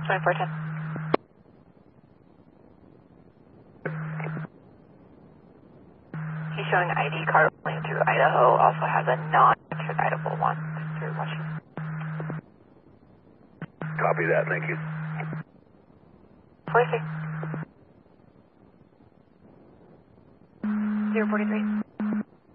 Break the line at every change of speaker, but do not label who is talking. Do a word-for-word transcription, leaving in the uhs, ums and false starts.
twenty-four ten. He's showing I D card rolling through Idaho, also has a non-registered Idaho one through Washington.
Copy that, thank you.
forty-three. zero forty-three.